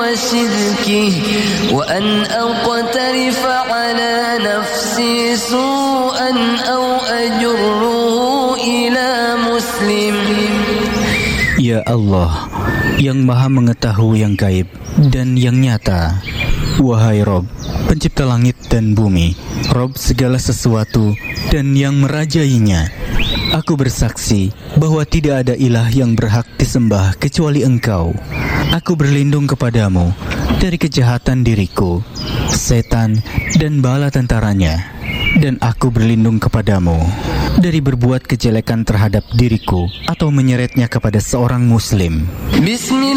وشركه وأن أقترف على نفسي سوءا أو أجره إلى مسلم. Ya Allah, yang maha mengetahui yang gaib dan yang nyata. Wahai Rob, pencipta langit dan bumi, Rob segala sesuatu dan yang merajainya. Aku bersaksi bahwa tidak ada ilah yang berhak disembah kecuali Engkau. Aku berlindung kepadamu dari kejahatan diriku, setan dan bala tentaranya. Dan aku berlindung kepadamu dari berbuat kejelekan terhadap diriku atau menyeretnya kepada seorang muslim.